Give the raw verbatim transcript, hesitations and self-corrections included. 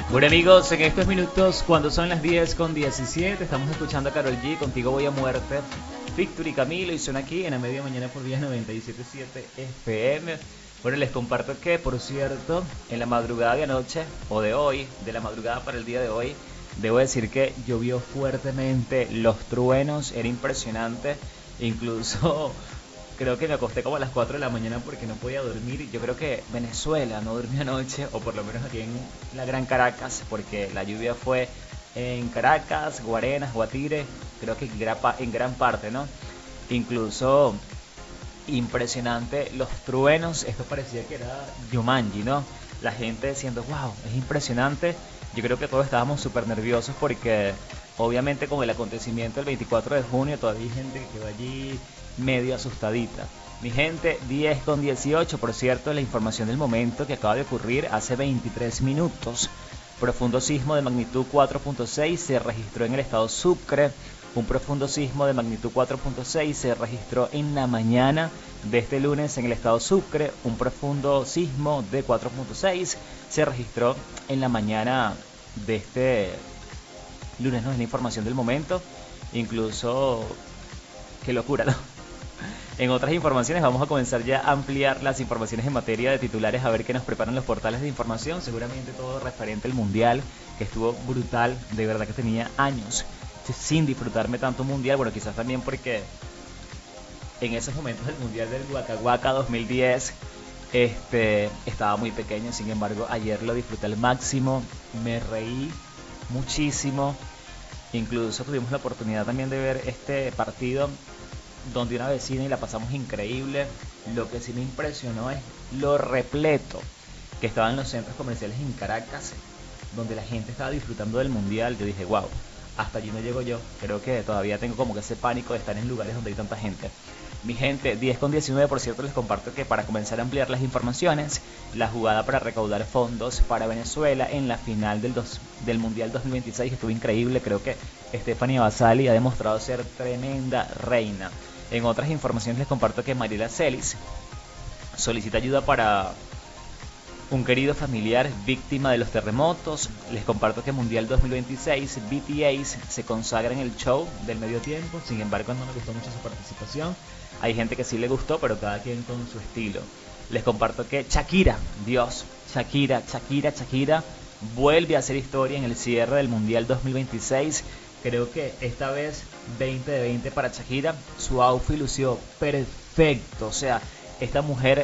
Bueno amigos, en estos minutos, cuando son las diez con diecisiete, estamos escuchando a Karol G, Contigo Voy a Muerte, Victory Camilo, y son aquí en la media mañana por día noventa y siete punto siete F M. Bueno, les comparto que, por cierto, en la madrugada de anoche, o de hoy, de la madrugada para el día de hoy, debo decir que llovió fuertemente, los truenos, era impresionante, incluso creo que me acosté como a las cuatro de la mañana porque no podía dormir. Yo creo que Venezuela no durmió anoche, o por lo menos aquí en la Gran Caracas, porque la lluvia fue en Caracas, Guarenas, Guatire, creo que en gran, en gran parte, ¿no? Incluso impresionante los truenos, esto parecía que era Jumanji, ¿no? La gente diciendo, wow, es impresionante. Yo creo que todos estábamos súper nerviosos porque obviamente con el acontecimiento del veinticuatro de junio todavía hay gente que quedó allí medio asustadita. Mi gente, diez con dieciocho, por cierto, la información del momento que acaba de ocurrir hace veintitrés minutos. Profundo sismo de magnitud cuatro punto seis se registró en el estado Sucre. Un profundo sismo de magnitud cuatro punto seis se registró en la mañana de este lunes en el estado Sucre. Un profundo sismo de cuatro punto seis se registró en la mañana de este lunes, ¿no? Es la información del momento. Incluso, qué locura, ¿no? En otras informaciones vamos a comenzar ya a ampliar las informaciones en materia de titulares, a ver qué nos preparan los portales de información. Seguramente todo referente al mundial, que estuvo brutal, de verdad que tenía años sin disfrutarme tanto mundial. Bueno, quizás también porque en esos momentos del mundial del Waka Waka dos mil diez este, estaba muy pequeño. Sin embargo, ayer lo disfruté al máximo, me reí muchísimo. Incluso tuvimos la oportunidad también de ver este partido donde una vecina, y la pasamos increíble. Lo que sí me impresionó es lo repleto que estaban los centros comerciales en Caracas, donde la gente estaba disfrutando del mundial. Yo dije, wow, hasta allí no llego yo. Creo que todavía tengo como que ese pánico de estar en lugares donde hay tanta gente. Mi gente, diez con diecinueve, por cierto, les comparto que para comenzar a ampliar las informaciones, la jugada para recaudar fondos para Venezuela en la final del, dos, del Mundial dos mil veintiséis estuvo increíble. Creo que Stephanie Basali ha demostrado ser tremenda reina. En otras informaciones les comparto que Mariela Celis solicita ayuda para un querido familiar víctima de los terremotos. Les comparto que Mundial dos mil veintiséis, B T S se consagra en el show del medio tiempo. Sin embargo, no me gustó mucho su participación. Hay gente que sí le gustó, pero cada quien con su estilo. Les comparto que Shakira, Dios, Shakira, Shakira, Shakira vuelve a hacer historia en el cierre del Mundial dos mil veintiséis. Creo que esta vez veinte de veinte para Shakira. Su outfit lució perfecto. O sea, esta mujer